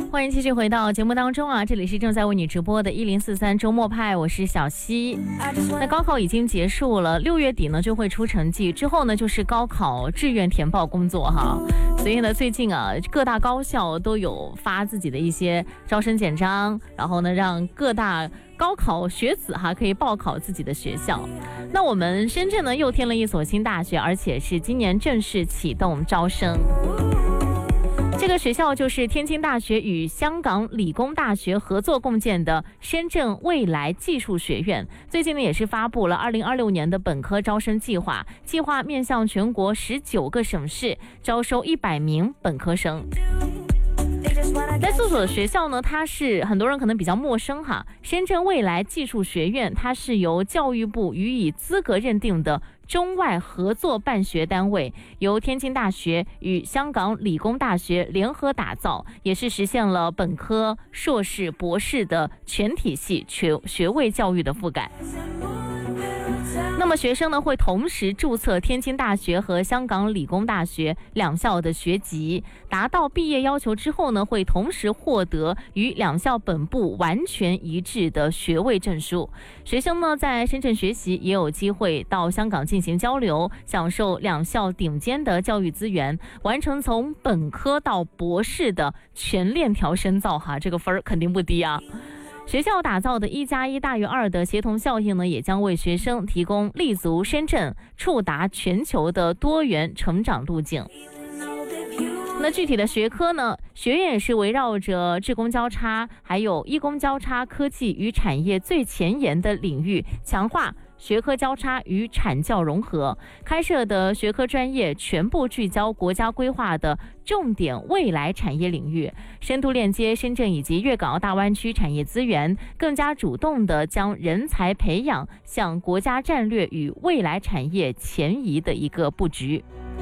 欢迎继续回到节目当中啊！这里是正在为你直播的1043周末派，我是小溪。那高考已经结束了，6月底呢就会出成绩，之后呢就是高考志愿填报工作哈。所以呢，最近啊各大高校都有发自己的一些招生简章，然后呢让各大高考学子哈可以报考自己的学校。那我们深圳呢又添了一所新大学，而且是今年正式启动招生。这个学校就是天津大学与香港理工大学合作共建的深圳未来技术学院。最近呢也是发布了2026年的本科招生计划，计划面向全国19个省市，招收100名本科生。那这所学校呢，它是很多人可能比较陌生哈。深圳未来技术学院，它是由教育部予以资格认定的中外合作办学单位，由天津大学与香港理工大学联合打造，也是实现了本科、硕士、博士的全体系学位教育的覆盖。那么学生呢会同时注册天津大学和香港理工大学两校的学籍，达到毕业要求之后呢，会同时获得与两校本部完全一致的学位证书。学生呢在深圳学习，也有机会到香港进行交流，享受两校顶尖的教育资源，完成从本科到博士的全链条深造哈，这个分儿肯定不低啊。学校打造的1+1大于2的协同效应呢，也将为学生提供立足深圳、触达全球的多元成长路径。那具体的学科呢，学院也是围绕着职工交叉还有医工交叉科技与产业最前沿的领域，强化学科交叉与产教融合，开设的学科专业全部聚焦国家规划的重点未来产业领域，深度链接深圳以及粤港澳大湾区产业资源，更加主动地将人才培养向国家战略与未来产业前移的一个布局。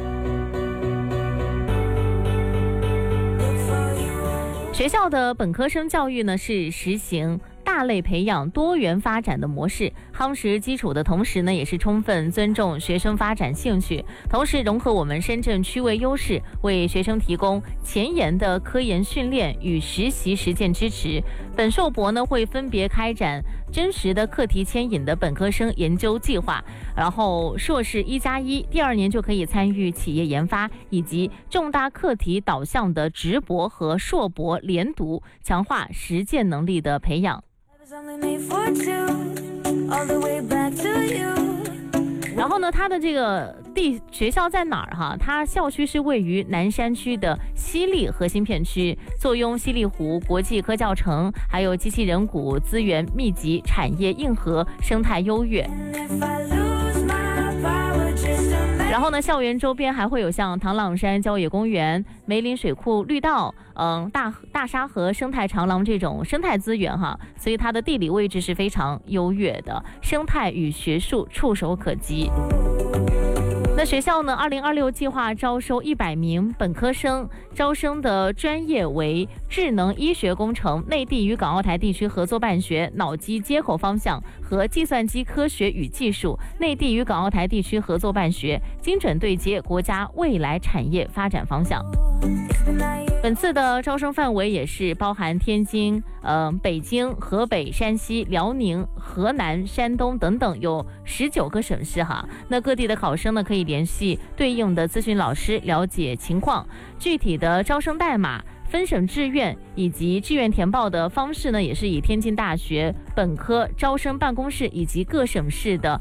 学校的本科生教育呢，是实行大类培养多元发展的模式，夯实基础的同时呢，也是充分尊重学生发展兴趣，同时融合我们深圳区位优势，为学生提供前沿的科研训练与实习实践支持。本硕博呢会分别开展真实的课题牵引的本科生研究计划，然后硕士1+1第2年就可以参与企业研发，以及重大课题导向的直博和硕博连读，强化实践能力的培养。然后呢，它的这个学校在哪儿哈？它校区是位于南山区的西丽核心片区，坐拥西丽湖国际科教城，还有机器人谷资源密集，产业硬核，生态优越。然后呢，校园周边还会有像唐朗山郊野公园、梅林水库绿道、大沙河生态长廊这种生态资源哈，所以它的地理位置是非常优越的，生态与学术触手可及。那学校呢，2026计划招收100名本科生，招生的专业为智能医学工程、内地与港澳台地区合作办学、脑机接口方向和计算机科学与技术、内地与港澳台地区合作办学，精准对接国家未来产业发展方向。本次的招生范围也是包含天津、北京、河北、山西、辽宁、河南、山东等等，有19个省市哈。那各地的考生呢，可以联系对应的咨询老师了解情况。具体的招生代码、分省志愿以及志愿填报的方式呢，也是以天津大学本科招生办公室以及各省市的